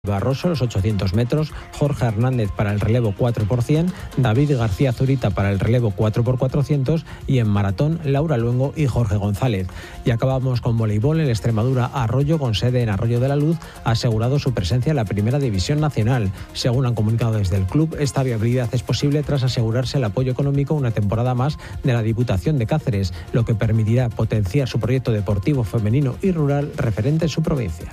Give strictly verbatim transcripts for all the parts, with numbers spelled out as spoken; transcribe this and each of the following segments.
Barroso, los ochocientos metros, Jorge Hernández para el relevo cuatro por cien, David García Zurita para el relevo cuatro por cuatrocientos y en maratón Laura Luengo y Jorge González. Y acabamos con voleibol. El Extremadura Arroyo, con sede en Arroyo de la Luz, ha asegurado su presencia en la Primera División Nacional. Según han comunicado desde el club, esta viabilidad es posible tras asegurarse el apoyo económico una temporada más de la Diputación de Cáceres, lo que permitirá potenciar su proyecto deportivo femenino y rural referente en su provincia.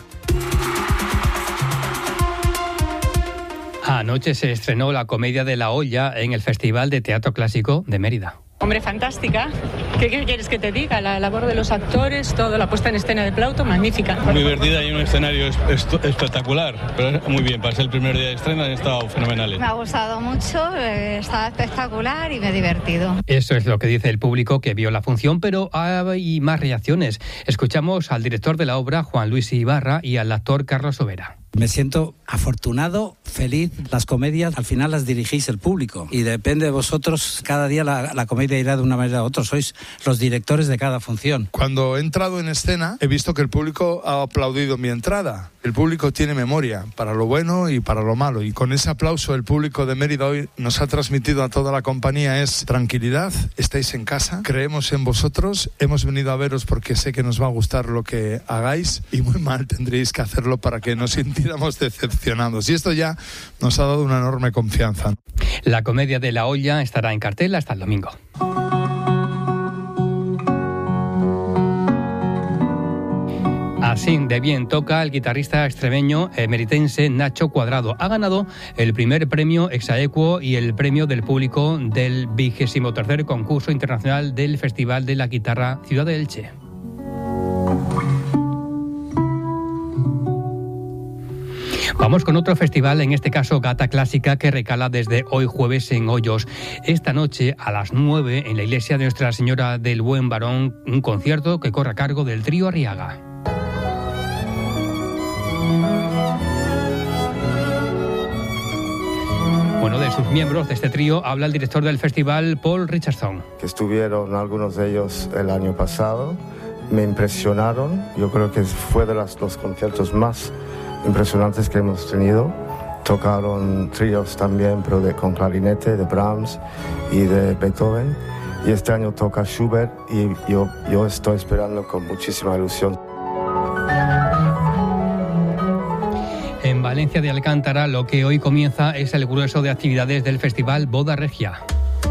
Anoche se estrenó la Comedia de la Olla en el Festival de Teatro Clásico de Mérida. Hombre, fantástica. ¿Qué, qué quieres que te diga? La labor de los actores, toda la puesta en escena de Plauto, magnífica. Muy divertida y un escenario est- espectacular. Pero muy bien, para ser el primer día de estreno han estado fenomenales. Me ha gustado mucho, eh, estaba espectacular y me he divertido. Eso es lo que dice el público que vio la función, pero hay más reacciones. Escuchamos al director de la obra, Juan Luis Ibarra, y al actor Carlos Sobera. Me siento afortunado, feliz. Las comedias al final las dirigís el público y depende de vosotros. Cada día la, la comedia irá de una manera u otra. Sois los directores de cada función. Cuando he entrado en escena he visto que el público ha aplaudido mi entrada. El público tiene memoria para lo bueno y para lo malo, y con ese aplauso el público de Mérida hoy nos ha transmitido a toda la compañía es tranquilidad, estáis en casa, creemos en vosotros, hemos venido a veros porque sé que nos va a gustar lo que hagáis y muy mal tendréis que hacerlo para que nos sintiéramos decepcionados, y esto ya nos ha dado una enorme confianza. La Comedia de la Olla estará en cartel hasta el domingo. Así de bien toca el guitarrista extremeño emeritense Nacho Cuadrado. Ha ganado el primer premio Exaequo y el premio del público del vigésimo tercer concurso internacional del Festival de la Guitarra Ciudad de Elche. Vamos con otro festival, en este caso Gata Clásica, que recala desde hoy jueves en Hoyos. Esta noche a las nueve en la iglesia de Nuestra Señora del Buen Varón, un concierto que corre a cargo del trío Arriaga. Bueno, de sus miembros de este trío habla el director del festival, Paul Richardson. Que estuvieron algunos de ellos el año pasado, me impresionaron. Yo creo que fue de los, los conciertos más impresionantes que hemos tenido. Tocaron tríos también, pero de, con clarinete, de Brahms y de Beethoven. Y este año toca Schubert y yo, yo estoy esperando con muchísima ilusión. En Valencia de Alcántara, lo que hoy comienza es el grueso de actividades del festival Boda Regia.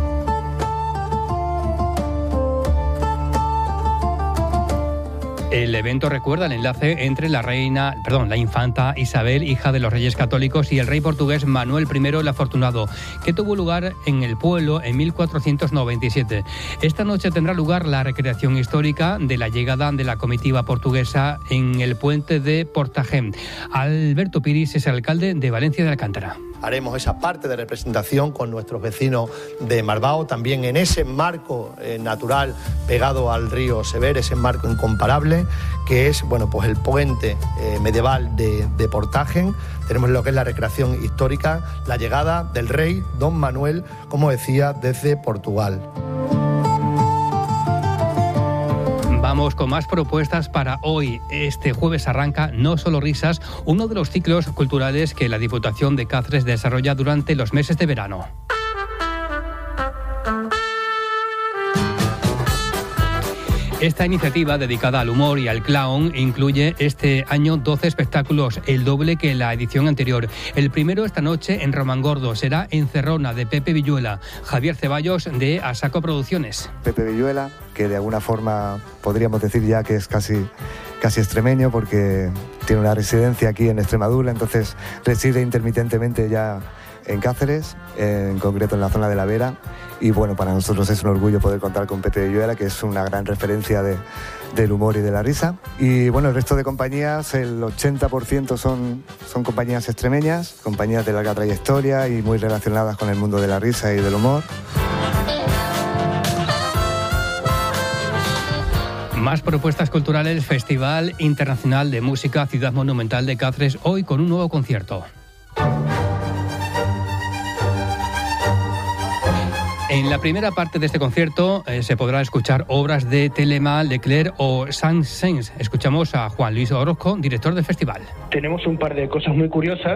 El evento recuerda el enlace entre la reina, perdón, la infanta Isabel, hija de los reyes católicos, y el rey portugués Manuel primero el Afortunado, que tuvo lugar en el pueblo en mil cuatrocientos noventa y siete. Esta noche tendrá lugar la recreación histórica de la llegada de la comitiva portuguesa en el puente de Portajem. Alberto Piris es el alcalde de Valencia de Alcántara. Haremos esa parte de representación con nuestros vecinos de Marbao, también en ese marco eh, natural pegado al río Sever, ese marco incomparable que es, bueno, pues el puente eh, medieval de, de Portajem. Tenemos lo que es la recreación histórica, la llegada del rey Don Manuel, como decía, desde Portugal. Vamos con más propuestas para hoy. Este jueves arranca No Solo Risas, uno de los ciclos culturales que la Diputación de Cáceres desarrolla durante los meses de verano. Esta iniciativa dedicada al humor y al clown incluye este año doce espectáculos, el doble que la edición anterior. El primero esta noche en Romangordo será Encerrona, de Pepe Villuela. Javier Ceballos, de Asaco Producciones. Pepe Villuela, que de alguna forma podríamos decir ya que es casi, casi extremeño porque tiene una residencia aquí en Extremadura, entonces reside intermitentemente ya en Cáceres, en concreto en la zona de La Vera, y bueno, para nosotros es un orgullo poder contar con Pepe Villuela, que es una gran referencia de, del humor y de la risa. Y bueno, el resto de compañías, el ochenta por ciento son, son compañías extremeñas, compañías de larga trayectoria y muy relacionadas con el mundo de la risa y del humor. Más propuestas culturales, Festival Internacional de Música Ciudad Monumental de Cáceres, hoy con un nuevo concierto. En la primera parte de este concierto eh, se podrá escuchar obras de Telemann, Leclerc o Saint-Saëns. Escuchamos a Juan Luis Orozco, director del festival. Tenemos un par de cosas muy curiosas.